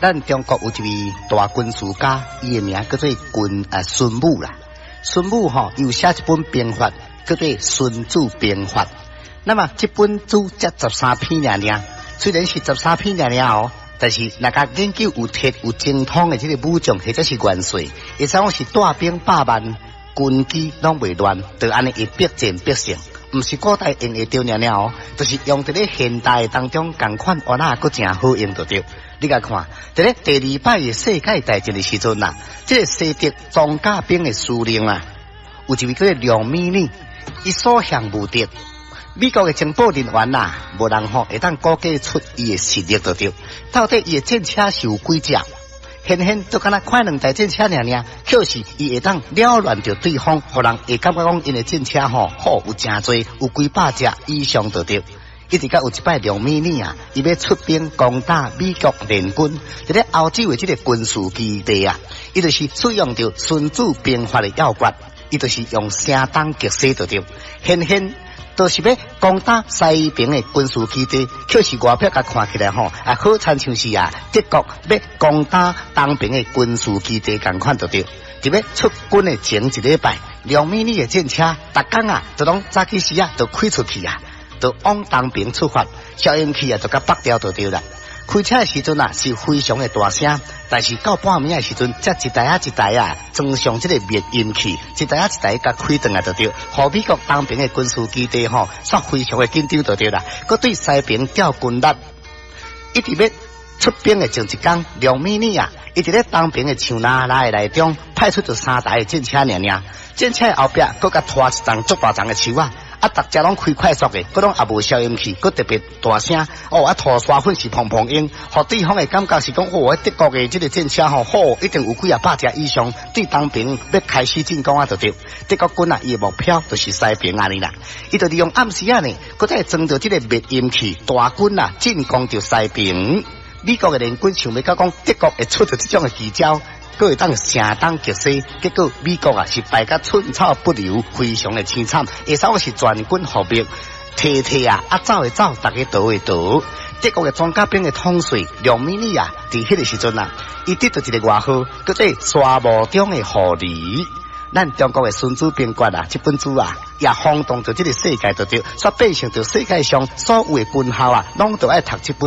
咱中国有一位大军事家，伊的名叫做孙武啦。孙武又写一本兵法，叫做《孙子兵法》。那么这本书才13篇尔，虽然是13篇尔但是那个研究有铁有精通的这个武将或者是元帅，会知讲是带兵百万，军机拢袂乱，就安尼一必战必胜。唔是古代用会着就是用在咧现代当中共款哇那个真好用得着。你甲看，在咧第2摆的世界大战的时阵啊，这个西德装甲兵的司令啊，有一位叫做梁美女，伊所向无敌。美国的情报人员啊，无人会当估计出伊的实力得着。到底伊的战车是有几只？显都敢若快2台战车尔，就是伊会当了乱着对方，互人会感觉讲因的战车好有真多，有几百只以上得着。一直到有一摆梁美女啊，伊要出兵攻打美国联军，在咧欧洲的这个军事基地啊，伊就是使用着《孙子兵法》的要诀，伊就是用声东击西得着，显都是要攻打西边的军事基地，就是外表甲看起来好亲像是德国要攻打东边的军事基地共款得着。就要出军的前1礼拜，梁美女的战车，逐天就拢早起时就开出去就往东边出发，消音器就甲拔掉就对了。开车的时阵是非常的大声，但是到半暝的时阵，才一台装上这个灭音器，一台甲开转就对。和美国东边的军事基地煞非常的紧张就对啦。佮对西边调军力，一直要出兵的前1天，梁美女一直咧东边的树林内中派出着3台的战车尔，战车后壁佮甲拖一丛足大丛的树逐只拢开快速的，佮拢也无消音器，佮特别大声拖沙粉是砰砰音，互对方的感觉是讲德国的这个战车一定有几百只以上，对东边要开始进攻就对。德国军伊的目标就是西边安尼啦，伊就利用暗时呢，佮再装着这个灭音器，大军进攻着西边。美国的联军想要讲德国会出着这种的奇招，佮会当声东击西，结果美国是败甲寸草不留，非常的凄惨。会使是全军覆灭，走的走，大家逃的逃。德国的装甲兵的统帅梁美女在迄个时阵伊得到一个外号，叫做沙漠中的狐狸。咱中国的《孙子兵法》这本书也轰动着这个世界，就对，所变成着世界上所有的军校拢都爱读这本。